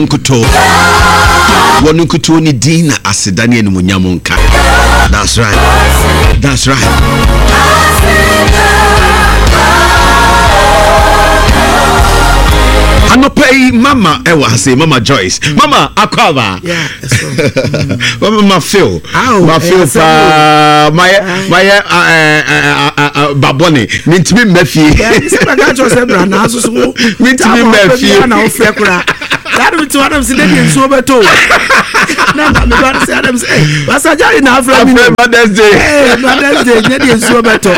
Nkuto. Wonu nkuto ni dina asidani enu munyamunka. That's right. That's right. Anopei mama ewa say Mama Joyce. Mama Akwaba. Yeah, that's right. Mama Phil. Ma Phil pa my baboni. Mintimi mefie. Se ba ga cho se bra na so so. Mintimi mefie. Na ofre kura. That me to Adam say dey so beto. Na me ba say Adam say. Pastor Jerry na afra mi. Mother's Day. Mother's Day dey so beto.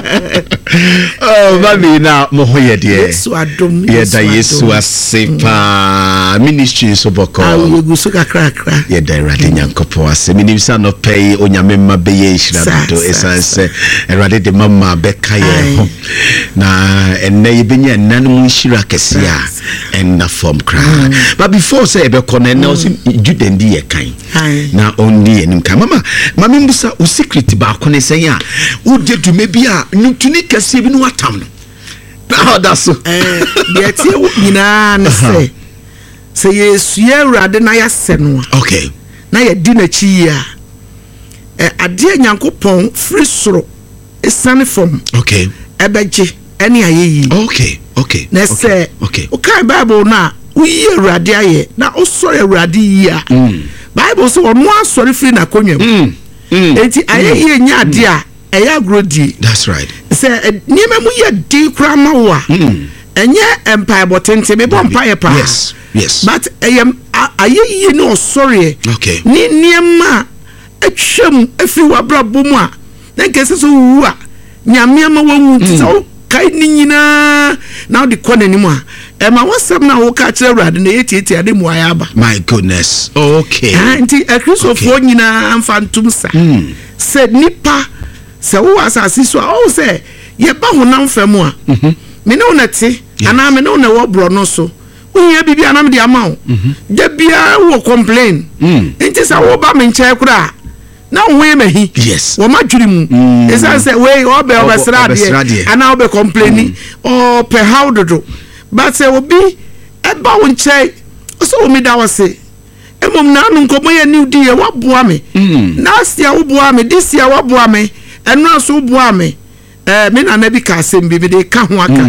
Oh, mami na mo hoye de. Yesu adom. Yeda Yesu asepa ministry so boko. Awu so kakra. Yeda Erade Nyankopo ase. Minimsa no pay onyame ma beye hira do esanse Erade de mama beka ye ho. Na enne yebenya nanum hira kese a enna form kra. But before say ebe kona na osi judendi ye kan. Na ondi enim kan. Mama mbusa o secret ba kona sen a wo de dume bi a ntuni kese bi no watam no. How that's so. The tia nyina na say Yesu Erade na ya se no. Okay. Na ye di na chi ya. Ade Nyankopon free soro esane fom. Okay. Ebeje ene ayeyi. Okay. Na say okay. O kai Bible na uyi Erade aye na osoro Erade yi a. Bible so ono asori free na konwam. Enti ayeyi nya ade a eya grodi. That's right. Say niema mu ye di kra ma wo a. Enye empire botente me bo empire pa. Yes. But ayeyi no sorry. Okay. Ni niema atwam afi wabrabo mu a. Na nkese so wu a. Nyame ma wawu tso kai ni nyina na de kɔ n'anim a. Ma wasam na wo ka kire Erade na yetieti ade mu ayaba. My goodness. Okay. Anti Christopher nyina amfantum sa. Said nipa se wo asase so a o se ye ba honam fam a me ne wonate ana me ne wona wo bro no so wohia bibia ana me de ama wo de bia wo complain enti sa wo ba me nche kura na wo ye mahi yes wo madwiri mu esa se we obe obesrade ana obe complaining o pe how do but se obi e ba wo nche so wo me da wo se emom na anu nkomo ye new die wo boa me last year wo boa me this year wo boa me eno aso boa me me na bi ka asem bi de ka ho aka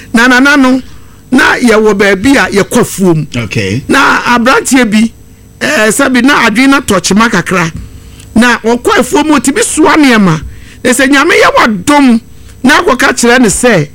na no na ye wo ba bi a ye kwafuom okay na abrantie bi sabi na adwena tochima kakra na wo kwafuom otibi soa niema e se nyame ye wadom na akoka kire ne se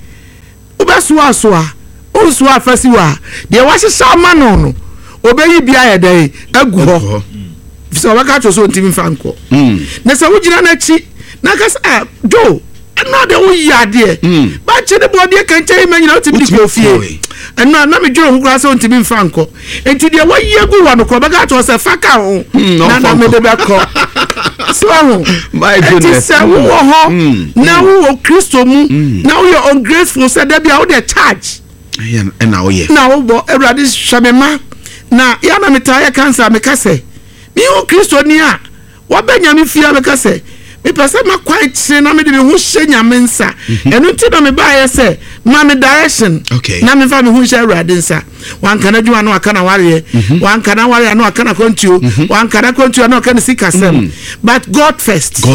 obesoa so a onso afasi wa de wahyehyɛ ma no obeyi bia ye dai agu ho so waka to so ntimi fanko na se wugina na chi na kasa do na de wo yade ba che de body kan che ma nyina otimi ko fie na me dwo ho kura so ntimi fanko enti de wo yegu wa no ko baka to se faka ho na me de be ko so ho my goodness se wo ho na wo Kristo mu na wo ungrateful se da bia wo de charge na wo ye na wo bo Erade hwamema na ya na metaya cancer me kase mi o Kristo ni a wo ba nyame fia me kase me pese ma kwai na me de me hu hye nyame nsa enu ti na me ba ye se ma me direction na me fa me hu hye Erade nsa wan kana dwuma no aka na ware wan kana ware no aka na kontuo wan kana kontuo no aka na sikasem but God first God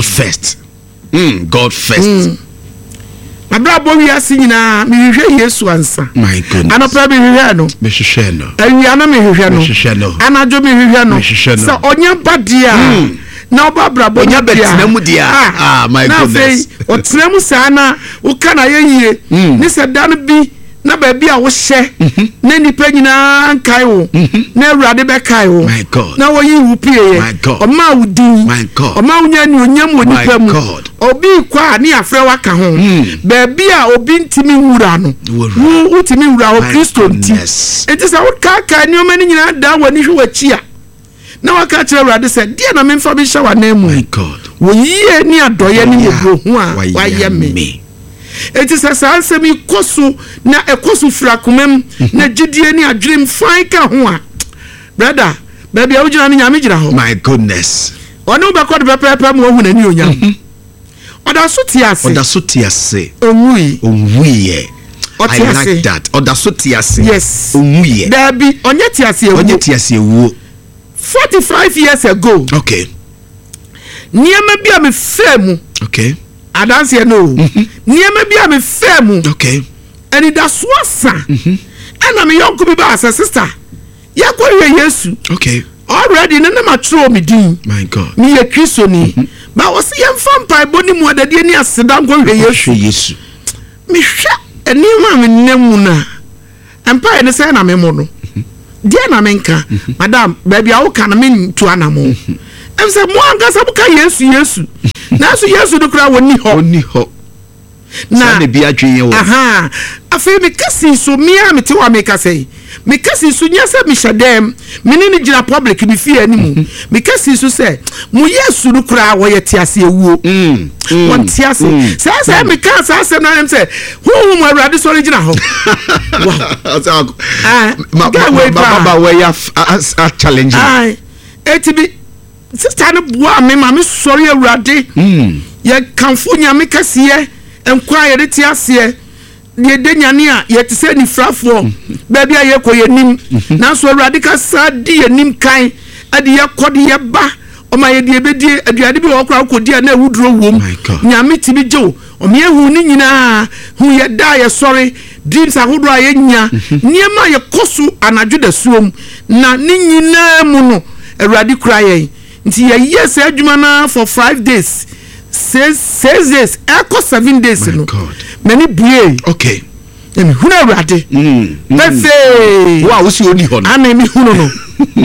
first abra bo wi asi nyina me hwehwe Yesu ansa my goodness anopa me hwehwe no me hwehwe no awia na me hwehwe no anajo me hwehwe no so onya badia na obabra bo onya betina mu dia my goodness o tremu sana wo kana yeye ni se dan bi na ba bi a wo hye na nipa nyina nkai wo na Erade be kai wo my God na wo yi wu pie o ma wo din my God o ma wo nya ni onyam wo nipa mu obi kwa ni afre waka ho ba bi a obi ntimi wura no wo timi wura ho Kristo nti enti sa wo ka ni o mani nyina da wo ni hwe wachi a na waka kire Erade se dia na memfa bi hye wa na mu my God wo yie ni adoye ni yebro hu a wa ye me eti sasa ansemi kosu na ekosu frakumem na gidie ni adwem fan ka ho a brother baby a wujina ni nyame gira ho my goodness ono be kod pepepe mo hu na ni onyam oda so ti ase onwuye I like that. Odaso tiase. Yes. Omuye. There be onye tiase ewu. Onye tiase ewu. 45 years ago. Okay. Niema bi a me femu. Okay. Adanse no. Niema bi a me femu. Okay. And da so asa. And am yonko bi ba asa sister. Yakwa Yesu. Okay. Already nana matro me din. My God. Me ye Kristo ni. Ba wo se yemfa mpa boni mu adade ni aseda nko Yesu. Me hwa eni ma me nnamu na. Empa ene se na me mo no. Dia na menka. Madam, baby a wo ka na me tu anamo. Em se mo anga sa buka Yesu. Na so Yesu do kra woni ho. Na ne bia dwen wo. Aha. Afi me kasi so me a me te wa me kasi. Me kasi so nya se me hyedem. Me ni gira public me fie animu. Me kasi so se mo Yesu do kra wo ye tiase ewuo. Won tiase. Say me kan sa asem na em se hu mo awurade so gina ho. Wow. Baba we ya challenge. Ai. Etibi sister no boa me ma me sori awurade. Ye kanfo nya me kasiye. Enkwa ye de tiase. Ye de nyane a ye te se ni frafo ba bia ye koye nim na so awurade ka sa di ye nim kan ade ye kode ye ba o ma ye de be di aduade bi wo kra kodi na awuduro wom nyame ti bi jo o me hu ni nyina hu ye da ye sorry dreams ahodo a ye nya niema ye kosu anadwo da suom na ni nyina mu no awurade kra ye nti ye yes adwuma na for 5 days 6 days echo 7 days no many buye okay emi hunu awurade pefe wa wo si oni ho no ana mi hunu no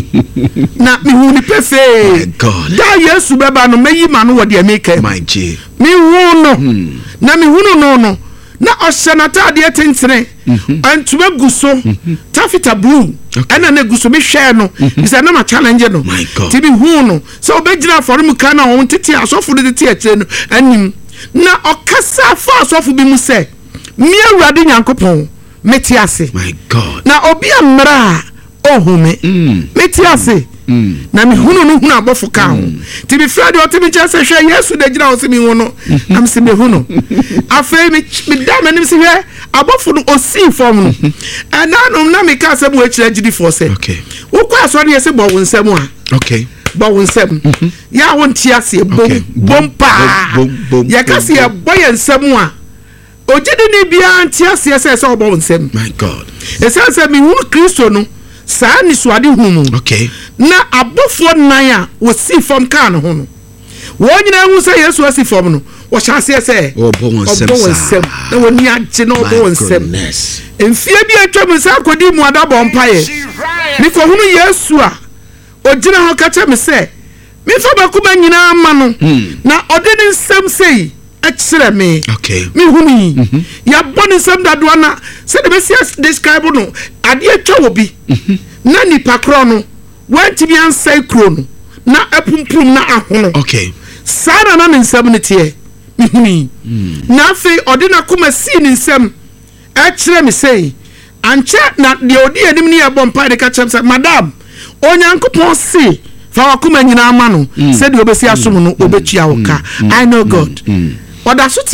na mi hunu pefe my God da Yesu beba no meyi ma no wode ameka my G mi hunu na mi hunu no na oshanata de tentene antuma guso tafita blue ana na guso mi hwe no isa na ma challenge no ti bi hunu so obegina for mu kana won tete asofo de tete akire no anim na okasa fa asofo bi mu se mi awurade nyankopon meti ase my God na obi amra ohume meti ase na mi hunu no hunu abofo ka ho ti bi Friday o ti mi chese hwe Yesu de gina o se mi wono am se me hunu afei mi da manim se hwe abofo no osi form no ana no na mi ka se mu akira gidi for se okay wo kwa so ne se bo wo nsem a okay bo wo nsem ya won ti ase bom pa ya ka se bo ye nsem a ojede ni bia nti ase se obo wo nsem my God esense mi hunu Kristo no saa ni so ade humu okay na abofo nan a wo si form kan ho no wo nyina hu se Yesu asi form no wo hyase se obo wonsem na woni agye no obo wonsem enfie bi atwam sa kodi mu adabɔ mpaye ni ko hunu Yesu a ogina ho ka che me se me fa ba kuma nyina ma no na ode ni nsem sei akyere me okay me hunu ya boni nsem dadoa na se de be si describe no ade atwa wo bi na ni pakro no wanti bi ansai kro no na apumpum na ahono okay sara na nsem ne tie me hunu na fe ode na kuma si ni nsem akyere me sei anche na de odi anim ni abɔ mpa de ka kyerɛ sɛ madam onyankopɔn si fa wakoma nyina ama no sɛ de obesi asom no obetua wo ka I know God oda so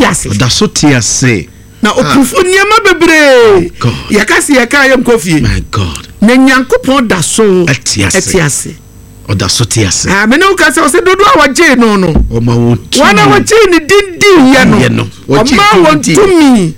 tiase na okufo niema bebre yakase yaka yam kofie my God na nyankopɔn da so etiase oda so tiase me no ka sɛ o se dodo a waje no no o ma wo wana waje ni dindi ye no o ma wo tumi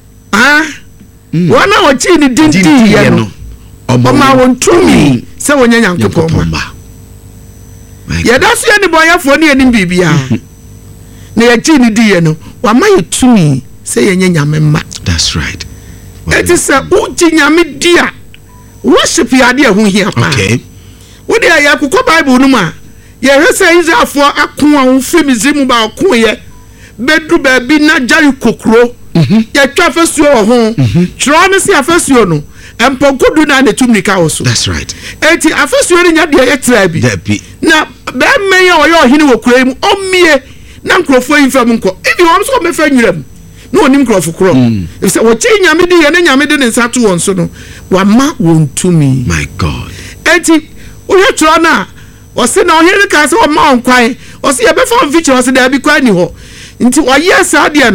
wana waje ni dindi ye no o ma wo tumi se wonya nyankopɔn ma ya da so ye ni boyafo ni enim bibia na ya ji ni di ye no wa ma ye tumi se ye nyame ma that's right it is a uji nyame dia worship ya dia hu hia pa okay wo dia ya kokɔ Bible no ma ye hwese Israelfo akon a wo fi mizimu ba akon ye bedu ba bi na jari kokro ya twa fasuo ho tro ne se afasuo no empokudu na ne tumni ka wo so that's right enti afasuo ni nya dia ye tra bi na ba men ya oyo hini wo kura mu omie na nkrofo yin fam nko ebi won so me fa nyiram no onim nkrofo kro if say wo chi nyame di ye ne nyame de ne nsa to won so no wa ma won tumi my God enti wo hetro na o se na ohiri ka se o ma on kwan o se ye be fa feature o se da bi kwa ni ho nti o ye sa de no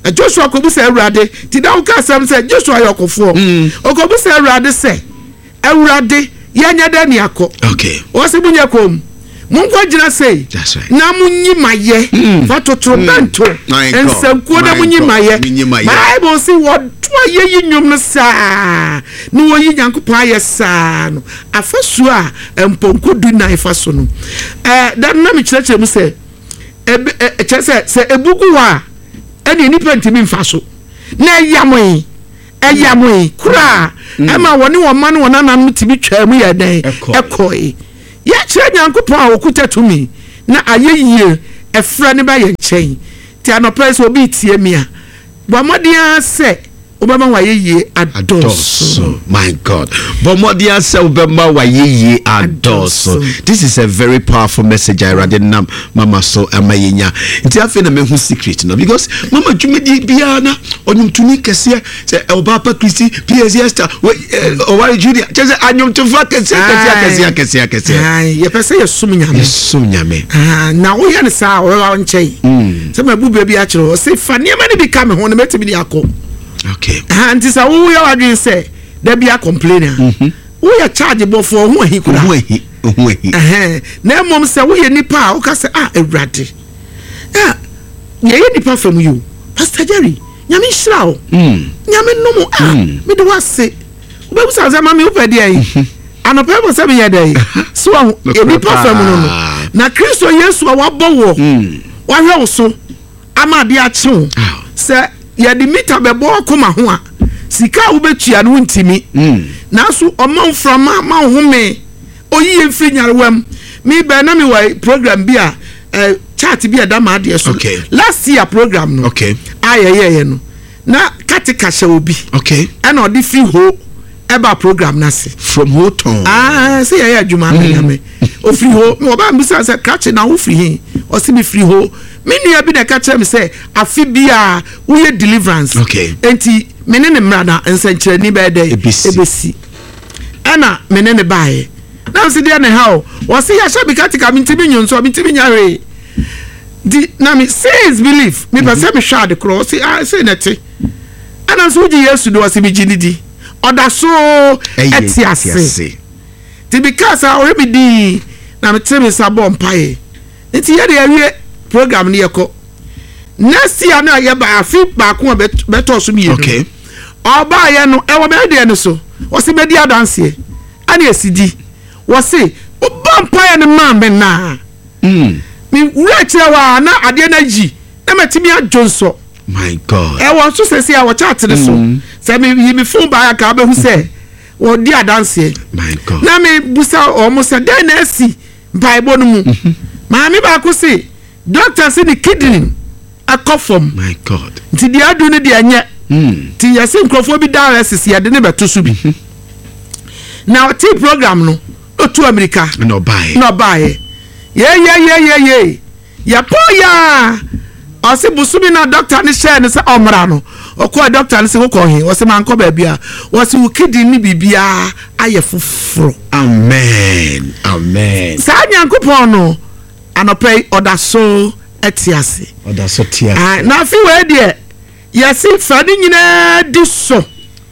Joshua kobusa Awurade ti da wo ka asɛm sɛ Joshua yɛ ɔkɔfoɔ okobusa Awurade sɛ Awurade yɛnyɛ dɛ ne akɔ wɔsɛ munyɛ kom monkɔ gyina sei na munyi mayɛ fa totorobɛnto nsankuo na munyi mayɛ Bible sɛ wɔto ayɛyi nnwom no saa ne wɔyi Nyankopɔn ayɛ saa no afasu a mponko du nan fa so no da na me kyerɛkyerɛ mu sɛ kyerɛ sɛ ebugu hɔ a ɛne nipa ntimi mfa so na ɛyamoe kura ama wɔne wɔn ma no wɔn nanan timi twa mu yɛ dɛn ɛkɔe yɛkyerɛ Nyankopɔn a wɔkuta tumi na ayɛyie ɛfrɛ ne ba yɛ nkyɛn ti anɔpɛ sɛ obi tie mi a bɔmmɔden sɛ Obama wa yeye adoso. My God. Bomodia se Obama wa yeye adoso. This is a very powerful message I read in Mama so amayenya. Nti afi na me hu secret no because Mama dwumedi bia na onyum tuni kese se Obapa Christy PSS Owari Julia just anyum tufa kese. Ai ye pese ye sum nyame. Na wo ye ne sa wo wa nkyɛn. Se ma bu bia a kyerɛ se fa ne ma ne bi ka me ho ne metimi ni akɔ. Okay. And this a who you are doing say there be a complainer. We are chargeable for who he could na mom say we nipa o ka say Ewurade. Ye nipa from you. Pastor Jerry, nyame hira o. Nyame nomo me do wase. Obe busa say mama ope de ayi. Anope bo say me ye dey. So ye nipa from no. Na Kristo Yesu a wabɔ wo. Wa hwe wo so. Ama de a kyew. Say ya di mita bebo akoma ho a sika wo betua no ntimi naso omon from ma home oyiye mfiri nyarewam me be na me wai program bi a chat bi a da ma de so last year program no ayeye no na katika hye obi and odi free ho eba program na se from hoton say ya adwuma na me o free ho me oba mbisa say catch na wo free he o si me free ho me nua bi na catch me say afi bia wo ye deliverance enti me ne mra na nsankyere ni be dey ebesi ana me ne baaye na se dia ne ha o wo se ya sha bi katika me ntimi nyonso me ntimi nyare di na me says believe me be say me hwa de cross say na te ana so ji Yesu do se bi ginidi oda so etiase ti because I already di na me tell me sabo mpae enti ye de awie program ne yeko next year na ye ba afi ba ko beto so mi yedu oba ye no e wo be de no so wo se be di adanse ani esidi wo se oba mpae ne ma me na mi wura kire wa na ade na ji na metimi adwonso. My God. I want to say I was chatting so. Say me phone by ka be hu say wo di adanse. My God. Na me busa almost a day na si Bible no mu. Ma me ba ko say doctor say the kidney a confirm. My God. Nti di adu ne di anya. Ti ya se nkrofo bi dialysis ya de ne beto so bi. Now T program no to America. No buy. Yeah. Ya po ya. Ose busumi na doctor ni share ni se omra no okọ doctor ni se wo ko hin wo se man ko ba bia wo se wo kidney ni bibia aye fufuro. Amen. Sa Nyankopon no anopai odaso etiase na fi we de yesi fani nyina di so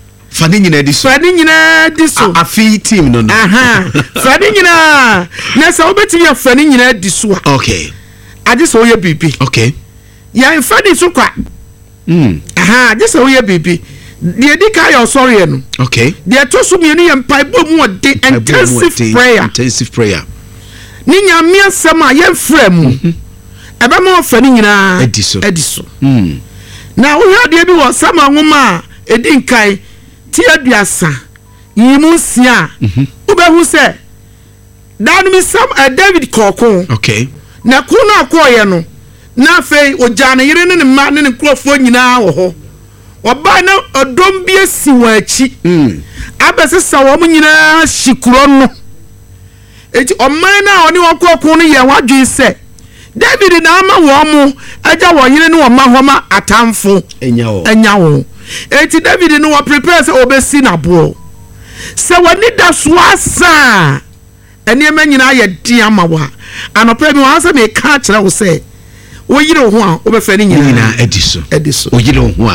afi team no fani nyina na se obetimi afani nyina di so okay ade so ye bibi okay ya infadi so kwa just so ye bibi de di ka your sorry no okay de to so mi ni ye mpai bo mu de intensive prayer ni nyame asem a ye mfra mu ebe ma ofani nyina ediso na wo ya de bi wo sama nwoma edi nkai ti aduasa yimu sia wo be hu se dan mi sam David kokon okay na kuno akoye no na fei ojane yire ne ma ne nkrofo nyina wo ho oba na odom bi esi wa achi abesesa wo mu nyina shikuro no eti oman na oni okokun no ye wadwen se David na ama wo mu aja wo yire ne wo ma homa atamfo enyawo eti David no wo prepare se obesi na bo se woni da so asa ene ma nyina ye dia ma wa anopa bi wan se me ka kire wo se yire ho a obefa ni nyina ediso o yire ho a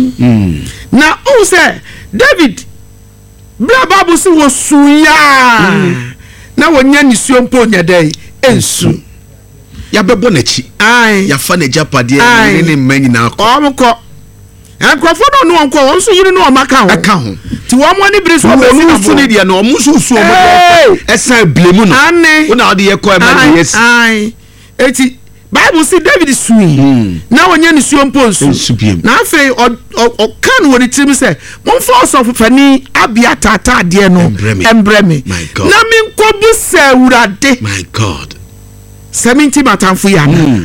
na o say David bra babu si wo suya na wonya nisuo mpo nya dai ensu ya bebo na chi ya fa na japade ni manyina akọ omko enkrofo no no onko won so yire no o maka ho ti wo mo ni biri so wo su ni dia no mo so su o mo esa blemu no wo na ode ye ko e ma yes eti Bible say David sui na wonya nisuo mpo nsu na afei o kan woni trim say mo force of fani abia tata de no embreme na min kobu se urade my God 70 matamfu ya na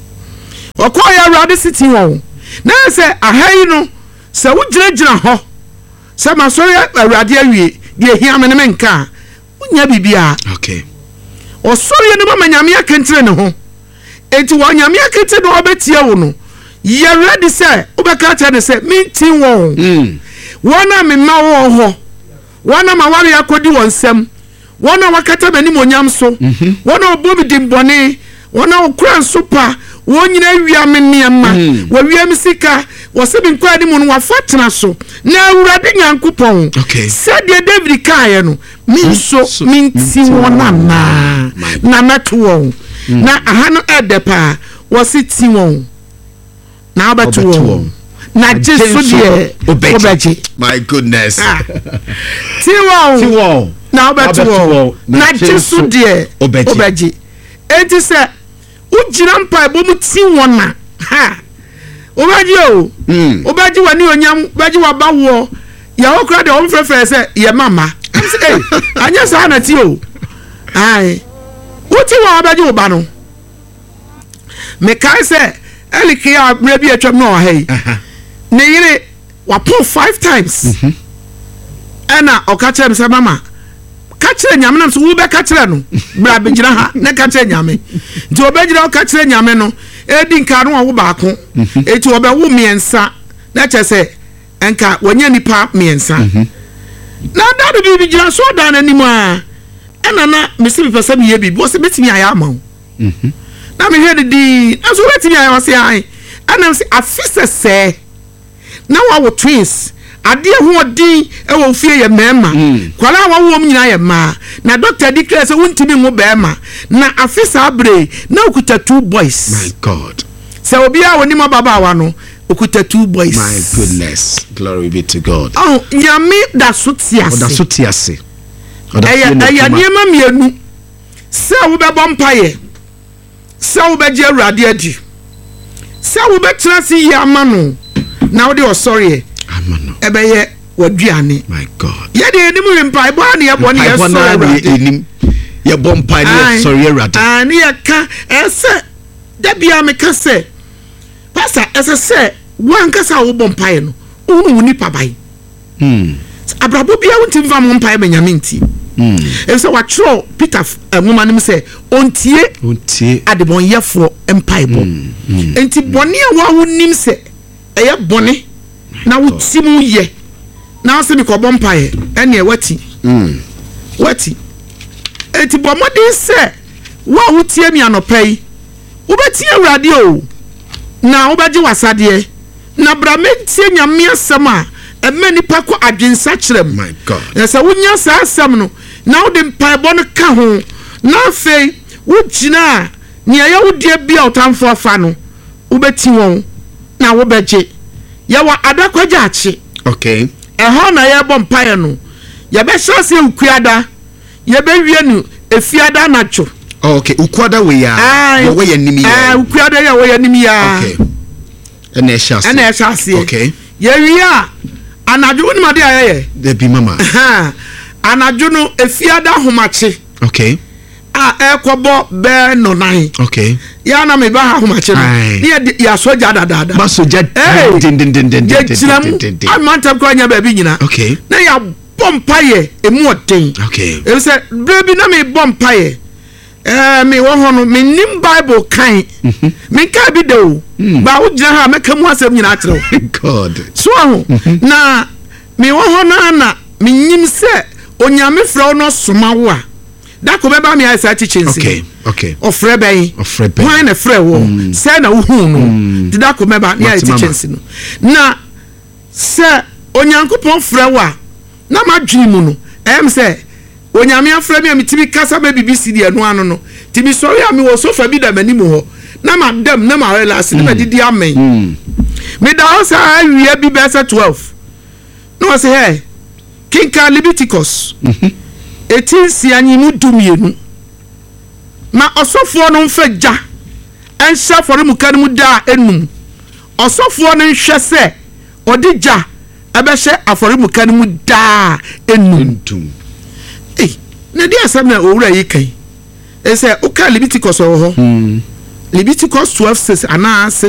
okoya urade city won na say ahai no se wo gyina ho se masori urade awie de hia me ne menka unya bibia okay osori no ma nyame akentire ne ho enti wo nyame akete no obetia wo no ye ready say obeka tell ne say mintin won wona me ma wo ho wona ma ware akodi won sem wona wakata bani monyam so wona obomi dimbone wona okran sopa wonyina wia me niema wo wia me sika wo se bi nkwadi mu no wafatena so na awurade nyankopon said David kae no minso minti wona na meto won na ahano edepa wo se ti won na abeto won na Jesu de obeji my goodness ti won na abeto won na Jesu de obeji enti se ujira mpa bo mu ti won na ha obeji o obeji wani onyam obeji wa bawo ya okra de on frefre se ye mama anya sa na ti o ai uti wa obeji wo ba no me kai se eliki ya brebi atwam no hai ne yire wa pull 5 times ana okache mse mama kachire nyame na so wo be kachire no bra be gina ha ne kachire nyame nti obejira o kachire nyame no edi nka no wo baako eti obe wo miensa na chese enka wanya nipa miensa na dadu bi gina so da na nimu a ana na mesi pesa bi ye bi bo se betimi aya ama na me head di na so betimi aya wase ai ana se afise se na wa twins ade ho odin e wo fie ye mema kwala wa wo nyina ye ma na doctor declare say wontimi ngo bema na afisa abre na okuta 2 boys my God say obi a woni mababa wa no okuta 2 boys my goodness glory be to God oh nyame da so tiase aya niema mienu se wo be bompaye se wo be je awurade adi se wo be trasi ye amano na wo de osori amano ebeye waduane my God ye de enim rempai bo ani ye bo ne ye so enim ye bompai ne sorry awurade ani ye ka ese da bia me ka se pastor ese se wan ka sa wo bompai no unu ni pabai abrabo bia wontim fa mo mpai benyame nti ese wa tro Peter nwoma nim se ontie adebon yefo mpai bo enti bone a wa wonim se eye bone na wutimu ye na se mi ko bompae ene wati enti bomode se wa wutie mi anopai wobeti awurade o na wobeje wasade na bramentie nyame asem a emani pa ko adwensa kyerem my God ese wonya sa asem no na wode mpai bon ka ho na fei wugina ne ya wodie bia otamfo afa no wobeti won na wobeje ya wa adakwaja achi okay eho na ya bom paye no ya be shase ukuada ya be wie nu efiada nacho okay ukuada we ya we ya nimi ya ukuada ya we ya nimi ya okay ene shase okay ya wie a anadwo ni made aye de bi mama anadwo no efiada homache okay ekobo be no nine okay ya na me ba ha homache no ne ya soja dada ba soja din amanta ko anya ba bi nyina okay na ya bompaye emu oden okay e say baby na me bompaye me wo hono me nim bible kan me ka bi do ba wo gina ha me ka mu asem nyina akyerɛ God so ho na me wo hono na me nyim se onyame frɛ no soma wo a dako bɛba mi ayɛ saa teaching okay okay ɔfrɛ bɛyi wɔn na frɛ wɔ sɛ na wohu no ti dako bɛba mi ayɛ teaching no na sɛ onyankopɔn frɛ wa na ma dwi mu no ɛyɛ mi sɛ onyame afrɛ mi a mi ti mi kasa bɛ bibi si deɛ no ano no ti mi sɔre a mi wɔ sofa bi da m'anim hɔ na ma dam na ma relax na ma didi amɛn mi da hɔ saa awia bi bɛ sɛ 12 na wɔ sɛ hɛ kinka Leviticus eti nsia nyimu dumienu ma ɔsɔfoɔ no mfa gya ɛnhyɛ afɔremuka no mu daa enum ɔsɔfoɔ no nhwɛ sɛ ɔde gya ɛbɛhyɛ afɔremuka no mu daa enum na di asɛm na owura yi kan ɛsɛ woka Leviticus wɔ hɔ Leviticus 12:6 anaa